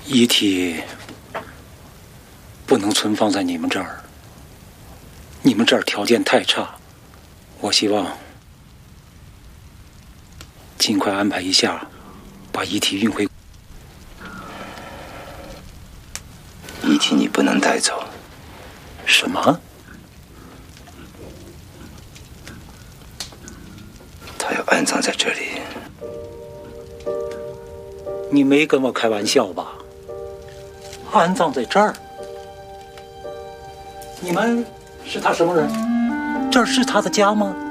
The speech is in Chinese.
遗体不能存放在你们这儿，你们这儿条件太差，我希望尽快安排一下，把遗体运回。 遗体你不能带走。 什么？ 他要安葬在这里。 你没跟我开玩笑吧？安葬在这儿？你们是他什么人？这儿是他的家吗？